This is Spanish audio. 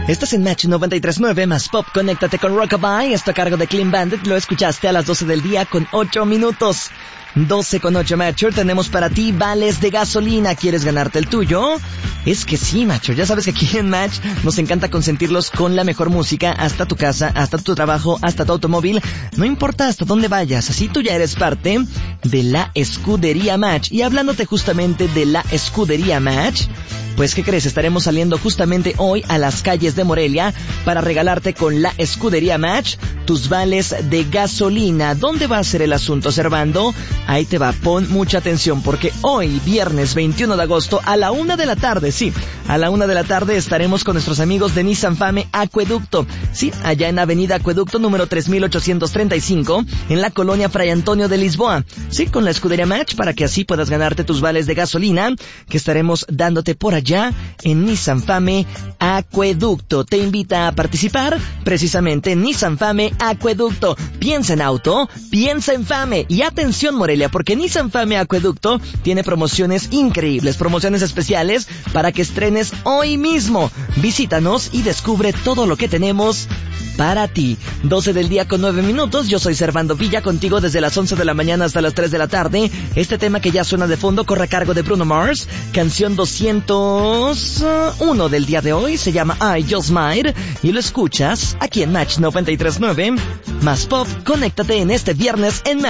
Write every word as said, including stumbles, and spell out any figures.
Estás en Match noventa y tres punto nueve más Pop, conéctate con Rockabye. Esto a cargo de Clean Bandit, lo escuchaste a las doce del día con ocho minutos. doce con ocho, Macho. Tenemos para ti vales de gasolina. ¿Quieres ganarte el tuyo? Es que sí, Macho. Ya sabes que aquí en Match nos encanta consentirlos con la mejor música hasta tu casa, hasta tu trabajo, hasta tu automóvil. No importa hasta dónde vayas, así tú ya eres parte de la Escudería Match. Y hablándote justamente de la Escudería Match, pues ¿qué crees? Estaremos saliendo justamente hoy a las calles de Morelia para regalarte con la Escudería Match tus vales de gasolina. ¿Dónde va a ser el asunto, Servando? Ahí te va, pon mucha atención porque hoy, viernes veintiuno de agosto, a la una de la tarde, sí, a la una de la tarde estaremos con nuestros amigos de Nissan Fame Acueducto. Sí, allá en Avenida Acueducto número tres mil ochocientos treinta y cinco, en la colonia Fray Antonio de Lisboa. Sí, con la Escudería Match para que así puedas ganarte tus vales de gasolina que estaremos dándote por allá en Nissan Fame Acueducto. Te invita a participar precisamente en Nissan Fame Acueducto. Piensa en auto, piensa en Fame. Y atención, Morelia, porque Nissan Fame Acueducto tiene promociones increíbles, promociones especiales para que estrenes hoy mismo. Visítanos y descubre todo lo que tenemos para ti. doce del día con nueve minutos. Yo soy Servando Villa, contigo desde las once de la mañana hasta las tres de la tarde. Este tema que ya suena de fondo corre a cargo de Bruno Mars. Canción doscientos uno del día de hoy. Se llama I Just Might. Y lo escuchas aquí en Match noventa y tres punto nueve. Más Pop, conéctate en este viernes en Match.